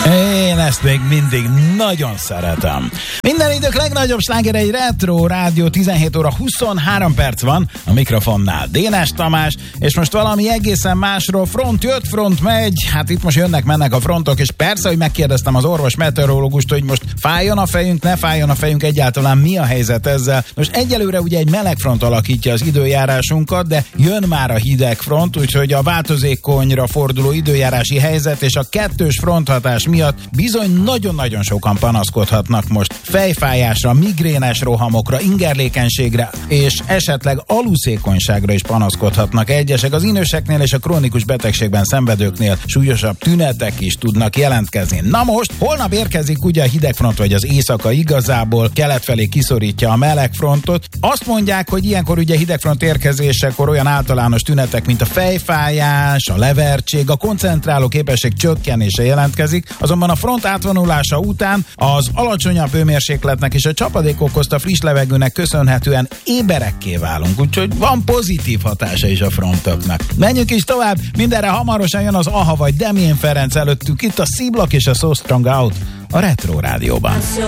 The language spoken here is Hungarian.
Én ezt még mindig nagyon szeretem. Minden idők legnagyobb slágerei Retro Rádió, 17 óra 23 perc van a mikrofonnál. Dénes Tamás, és most valami egészen másról. Front jött, front megy. Hát itt most jönnek-mennek a frontok, és persze, hogy megkérdeztem az orvos meteorológust, hogy most fájjon a fejünk, ne fájjon a fejünk, egyáltalán mi a helyzet ezzel. Most egyelőre ugye egy meleg front alakítja az időjárásunkat, de jön már a hideg front, úgyhogy a változékonyra forduló időjárási helyzet és a kettős fronthatás miatt bizony nagyon-nagyon sokan panaszkodhatnak most fejfájásra, migrénes rohamokra, ingerlékenységre és esetleg aluszékonyságra is panaszkodhatnak egyesek. Az inőseknél és a krónikus betegségben szenvedőknél súlyosabb tünetek is tudnak jelentkezni. Na most, holnap érkezik ugye a hidegfront, vagy az éjszaka igazából kelet felé kiszorítja a melegfrontot. Azt mondják, hogy ilyenkor ugye hidegfront érkezésekor olyan általános tünetek, mint a fejfájás, a levertség, a koncentráló képesség csökkenése jelentkezik, azonban a front átvonulása után az alacsonyabb hőmérsékletnek és a csapadék okozta friss levegőnek köszönhetően éberekké válunk, úgyhogy van pozitív hatása is a frontoknak. Menjünk is tovább, mindenre hamarosan jön az Aha vagy Demjén Ferenc, előttük itt a C-Block és a So Strong Out a Retro Rádióban.